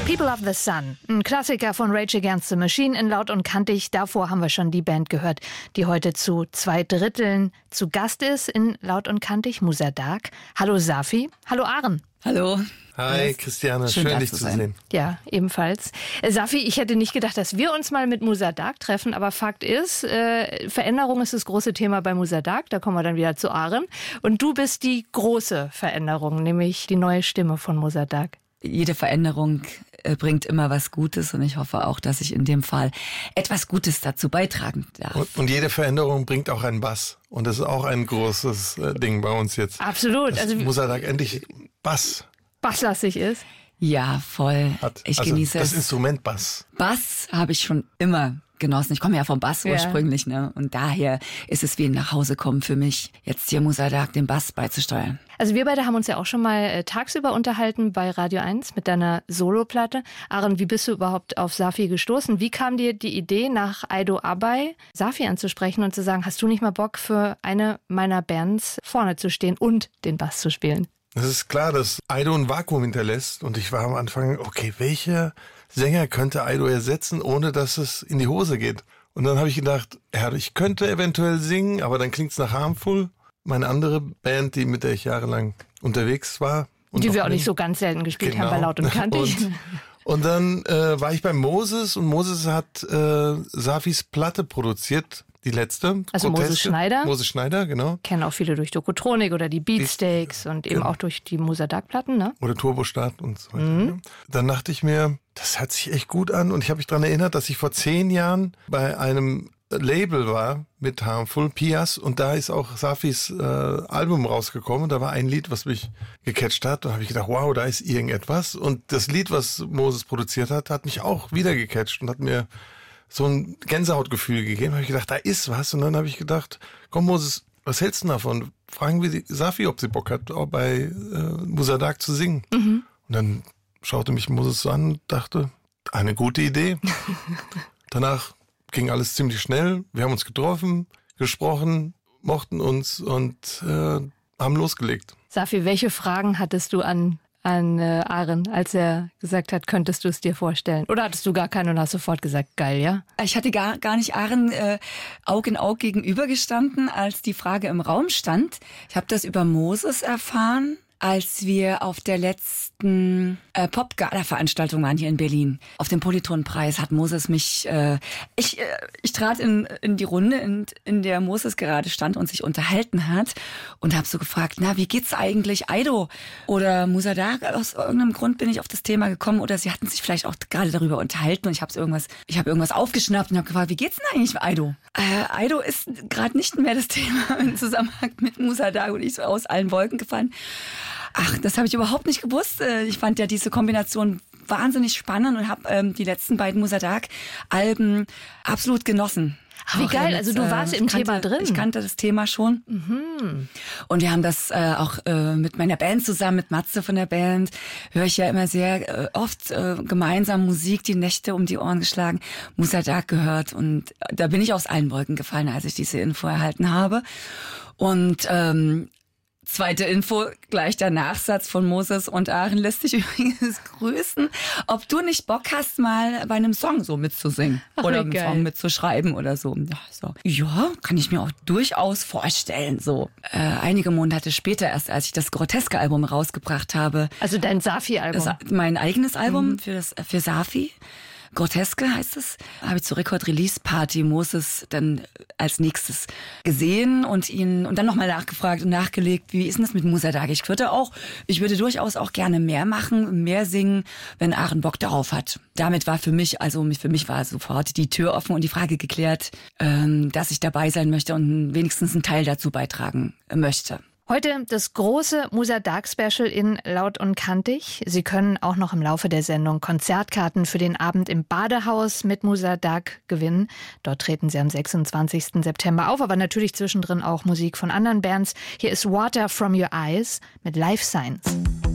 People of the Sun, ein Klassiker von Rage Against the Machine in Laut und Kantig. Davor haben wir schon die Band gehört, die heute zu 2/3 zu Gast ist in Laut und Kantig, Musa Dagh. Hallo Safi, hallo Aren. Hallo. Hi Christiane, schön dich zu sehen. Ja, ebenfalls. Safi, ich hätte nicht gedacht, dass wir uns mal mit Musa Dagh treffen, aber Fakt ist, Veränderung ist das große Thema bei Musa Dagh, da kommen wir dann wieder zu Aren. Und du bist die große Veränderung, nämlich die neue Stimme von Musa Dagh. Jede Veränderung bringt immer was Gutes und ich hoffe auch, dass ich in dem Fall etwas Gutes dazu beitragen darf. Und jede Veränderung bringt auch einen Bass. Und das ist auch ein großes Ding bei uns jetzt. Absolut. Also Musa Dagh endlich basslastig ist. Ja, voll. Ich genieße das es. Instrument Bass. Bass habe ich schon immer genossen. Ich komme ja vom Bass ursprünglich, ne? Und daher ist es wie ein Nachhausekommen für mich, jetzt hier Musa Dagh den Bass beizusteuern. Also wir beide haben uns ja auch schon mal tagsüber unterhalten bei Radio 1 mit deiner Soloplatte. Aren, wie bist du überhaupt auf Safi gestoßen? Wie kam dir die Idee, nach Aido Abay Safi anzusprechen und zu sagen, hast du nicht mal Bock, für eine meiner Bands vorne zu stehen und den Bass zu spielen? Es ist klar, dass Aido ein Vakuum hinterlässt. Und ich war am Anfang, okay, welcher Sänger könnte Aido ersetzen, ohne dass es in die Hose geht? Und dann habe ich gedacht, ja, ich könnte eventuell singen, aber dann klingt's nach Harmful. Meine andere Band, mit der ich jahrelang unterwegs war. Und die wir auch nicht so ganz selten gespielt haben bei Laut und Kantig. Und dann war ich bei Moses und Moses hat Safis Platte produziert, die letzte. Also Moses Schneider. Moses Schneider, genau. Kennen auch viele durch Dokutronik oder die Beatsteaks und eben auch durch die Musa Dagh-Platten, ne? Oder Turbostart und so weiter. Mhm. Dann dachte ich mir, das hört sich echt gut an und ich habe mich daran erinnert, dass ich vor 10 Jahren bei einem Label war mit Harmful, Pias, und da ist auch Safis Album rausgekommen und da war ein Lied, was mich gecatcht hat. Da habe ich gedacht, wow, da ist irgendetwas. Und das Lied, was Moses produziert hat, hat mich auch wieder gecatcht und hat mir so ein Gänsehautgefühl gegeben. Da habe ich gedacht, da ist was. Und dann habe ich gedacht, komm Moses, was hältst du davon? Fragen wir Safi, ob sie Bock hat, auch bei Musa Dagh zu singen. Mhm. Und dann schaute mich Moses so an und dachte, eine gute Idee. Danach ging alles ziemlich schnell. Wir haben uns getroffen, gesprochen, mochten uns und haben losgelegt. Safi, welche Fragen hattest du an Aren, als er gesagt hat, könntest du es dir vorstellen? Oder hattest du gar keine und hast sofort gesagt, geil, ja? Ich hatte gar nicht Aren Aug in Aug gegenübergestanden, als die Frage im Raum stand. Ich habe das über Moses erfahren, als wir auf der letzten Pop-Gala-Veranstaltung waren hier in Berlin. Auf dem Polyton-Preis hat Moses mich... Ich trat in die Runde, in der Moses gerade stand und sich unterhalten hat und habe so gefragt, na, wie geht's eigentlich Aido oder Musa Dagh? Aus irgendeinem Grund bin ich auf das Thema gekommen oder sie hatten sich vielleicht auch gerade darüber unterhalten und ich habe irgendwas aufgeschnappt und habe gefragt, wie geht's denn eigentlich Aido? Aido ist gerade nicht mehr das Thema im Zusammenhang mit Musa Dagh und ich so aus allen Wolken gefallen. Ach, das habe ich überhaupt nicht gewusst. Ich fand ja diese Kombination wahnsinnig spannend und habe die letzten beiden Musa Dagh-Alben absolut genossen. Wie geil, also du warst im Thema drin. Ich kannte das Thema schon. Mhm. Und wir haben das auch mit meiner Band zusammen, mit Matze von der Band, höre ich ja immer sehr oft gemeinsam Musik, die Nächte um die Ohren geschlagen, Musa Dagh gehört. Und da bin ich aus allen Wolken gefallen, als ich diese Info erhalten habe. Und zweite Info, gleich der Nachsatz von Moses und Aren lässt dich übrigens grüßen, ob du nicht Bock hast, mal bei einem Song so mitzusingen. Oder einen Song mitzuschreiben oder so. Ja, kann ich mir auch durchaus vorstellen. So einige Monate später, erst als ich das Groteske-Album rausgebracht habe. Also dein Safi-Album? Mein eigenes Album für Safi. Groteske heißt es, habe ich zur Record-Release-Party Moses dann als nächstes gesehen und dann nochmal nachgefragt und nachgelegt, wie ist denn das mit Musa Dagh? Ich würde durchaus auch gerne mehr machen, mehr singen, wenn Aren Bock darauf hat. Damit war für mich war sofort die Tür offen und die Frage geklärt, dass ich dabei sein möchte und wenigstens einen Teil dazu beitragen möchte. Heute das große Musa Dagh-Special in Laut und Kantig. Sie können auch noch im Laufe der Sendung Konzertkarten für den Abend im Badehaus mit Musa Dagh gewinnen. Dort treten sie am 26. September auf, aber natürlich zwischendrin auch Musik von anderen Bands. Hier ist Water from Your Eyes mit Life Signs.